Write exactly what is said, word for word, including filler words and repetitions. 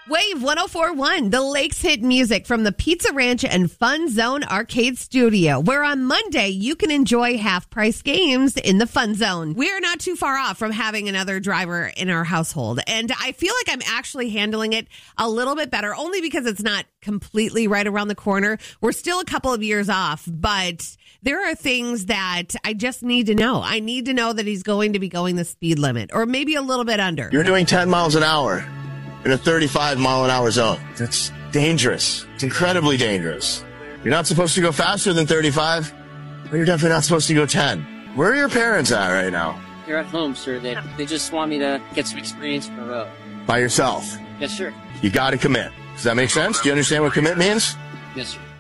Wave one oh four point one, the Lakes hit music from the Pizza Ranch and Fun Zone Arcade Studio, where on Monday you can enjoy half-price games in the Fun Zone. We are not too far off from having another driver in our household, and I feel like I'm actually handling it a little bit better, only because it's not completely right around the corner. We're still a couple of years off, but there are things that I just need to know. I need to know that he's going to be going the speed limit, or maybe a little bit under. You're doing ten miles an hour. In a thirty-five mile an hour zone. That's dangerous. It's incredibly dangerous. You're not supposed to go faster than thirty-five, but you're definitely not supposed to go ten. Where are your parents at right now? They're at home, sir. They, they just want me to get some experience on the road. By yourself? Yes, sir. You got to commit. Does that make sense? Do you understand what commit means? Yes, sir.